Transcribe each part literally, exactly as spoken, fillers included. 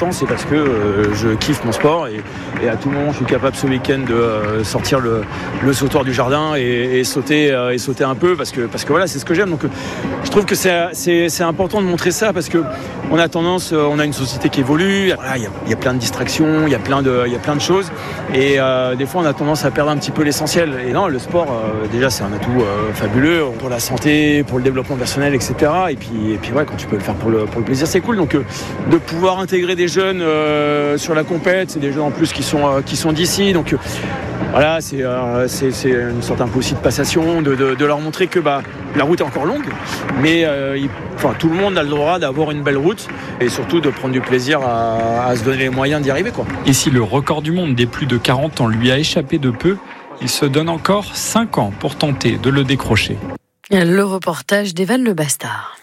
temps, c'est parce que euh, je kiffe mon sport et, et à tout moment je suis capable ce week-end de euh, sortir le, le sautoir du jardin et, et sauter euh, et sauter un peu parce que parce que voilà, c'est ce que j'aime. Donc euh, je trouve que c'est, c'est c'est important de montrer ça parce que on a tendance, euh, on a une société qui évolue. Voilà, il y a, il y a plein de distractions, il y a plein de il y a plein de choses et euh, des fois on a tendance à perdre un petit peu l'essentiel. Et non, le sport euh, déjà c'est un atout euh, fabuleux pour la santé, pour le développement personnel, et cetera. Et puis et puis ouais, quand tu peux le faire pour le pour le plaisir, c'est cool. Donc euh, de pouvoir intégrer des jeunes euh, sur la compète, c'est des jeunes en plus qui sont euh, qui sont d'ici. Donc euh, voilà, c'est, euh, c'est c'est une sorte un peu aussi de passation, de, de, de leur montrer que bah la route est encore longue, mais euh, il, enfin tout le monde a le droit d'avoir une belle route et surtout de prendre du plaisir à, à se donner les moyens d'y arriver, quoi. Et si le record du monde des plus de quarante ans lui a échappé de peu, il se donne encore cinq ans pour tenter de le décrocher. Le reportage d'Evan Le Bastard.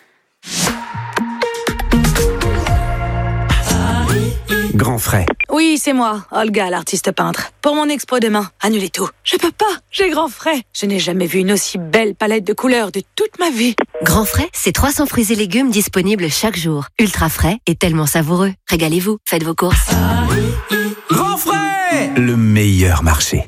Grand frais. Oui, c'est moi, Olga, l'artiste peintre. Pour mon expo demain, annulez tout. Je peux pas, j'ai grand frais. Je n'ai jamais vu une aussi belle palette de couleurs de toute ma vie. Grand frais, c'est trois cents fruits et légumes disponibles chaque jour. Ultra frais et tellement savoureux. Régalez-vous, faites vos courses. Grand frais, le meilleur marché.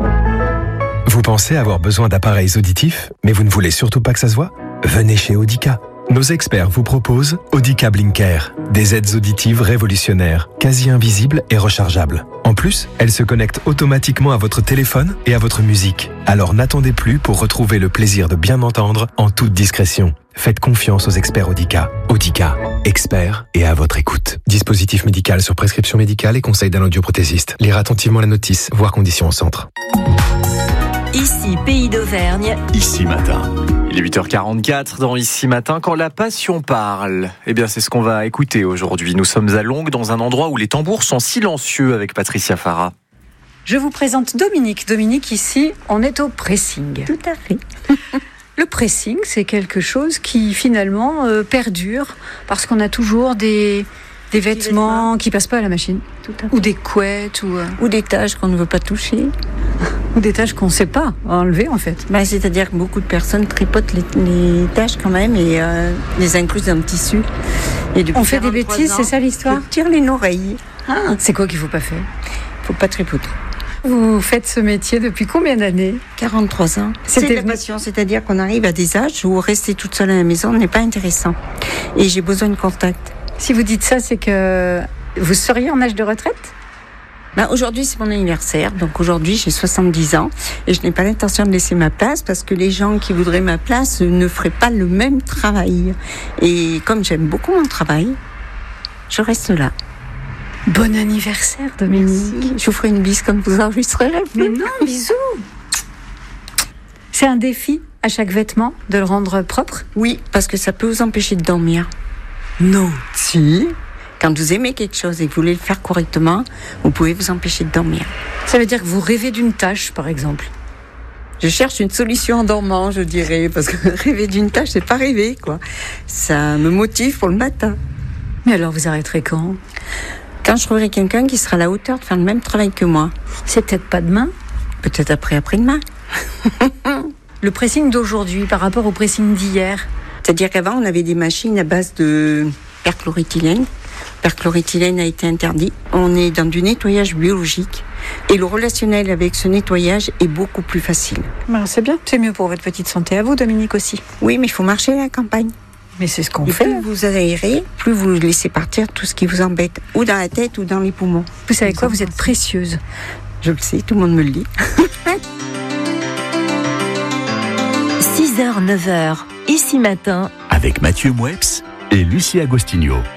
Vous pensez avoir besoin d'appareils auditifs, mais vous ne voulez surtout pas que ça se voit ? Venez chez Audica. Nos experts vous proposent Audica Blinker, des aides auditives révolutionnaires, quasi invisibles et rechargeables. En plus, elles se connectent automatiquement à votre téléphone et à votre musique. Alors n'attendez plus pour retrouver le plaisir de bien entendre en toute discrétion. Faites confiance aux experts Audica. Audica, experts et à votre écoute. Dispositif médical sur prescription médicale et conseil d'un audioprothésiste. Lire attentivement la notice, voir conditions au centre. Ici, Pays d'Auvergne. Ici Matin. Il est huit heures quarante-quatre dans Ici Matin. Quand la passion parle, eh bien c'est ce qu'on va écouter aujourd'hui. Nous sommes à Longues, dans un endroit où les tambours sont silencieux avec Patricia Farah. Je vous présente Dominique. Dominique, ici, on est au pressing. Tout à fait. Le pressing, c'est quelque chose qui finalement euh, perdure parce qu'on a toujours des, des vêtements, vêtements qui passent pas à la machine. Tout à fait. Ou des couettes. Ou, euh... ou des taches qu'on ne veut pas toucher. Ou des taches qu'on ne sait pas enlever en fait. Ben, c'est-à-dire que beaucoup de personnes tripotent les, les taches quand même et euh, les inclusent dans le tissu. Et on fait des bêtises, ans, c'est ça l'histoire ? Tire les oreilles. Ah, c'est quoi qu'il ne faut pas faire ? Il ne faut pas tripoter. Vous faites ce métier depuis combien d'années ? quarante-trois ans. C'était c'est la passion, c'est-à-dire qu'on arrive à des âges où rester toute seule à la maison n'est pas intéressant. Et j'ai besoin de contact. Si vous dites ça, c'est que vous seriez en âge de retraite ? Ben aujourd'hui, c'est mon anniversaire. Donc aujourd'hui, j'ai soixante-dix ans. Et je n'ai pas l'intention de laisser ma place parce que les gens qui voudraient ma place ne feraient pas le même travail. Et comme j'aime beaucoup mon travail, je reste là. Bon anniversaire, Dominique. Merci. Je vous ferai une bise comme vous enregistrerez. Mais non, bisous. C'est un défi à chaque vêtement de le rendre propre ? Oui, parce que ça peut vous empêcher de dormir. Non. Si. Quand vous aimez quelque chose et que vous voulez le faire correctement, vous pouvez vous empêcher de dormir. Ça veut dire que vous rêvez d'une tâche, par exemple ? Je cherche une solution en dormant, je dirais, parce que rêver d'une tâche, c'est pas rêver, quoi. Ça me motive pour le matin. Mais alors, vous arrêterez quand ? Quand je trouverai quelqu'un qui sera à la hauteur de faire le même travail que moi. C'est peut-être pas demain ? Peut-être après, après-demain. Le pressing d'aujourd'hui par rapport au pressing d'hier ? C'est-à-dire qu'avant, on avait des machines à base de perchloréthylène. Perchloréthylène a été interdit. On est dans du nettoyage biologique. Et le relationnel avec ce nettoyage est beaucoup plus facile. Ben, c'est bien. C'est mieux pour votre petite santé à vous, Dominique, aussi. Oui, mais il faut marcher à la campagne. Mais c'est ce qu'on et fait. Plus vous aérez, plus vous laissez partir tout ce qui vous embête. Ou dans la tête ou dans les poumons. Vous savez quoi ? Vous êtes précieuse. Je le sais, tout le monde me le dit. six heures, neuf heures, Ici Matin. Avec Mathieu Moueps et Lucie Agostinho.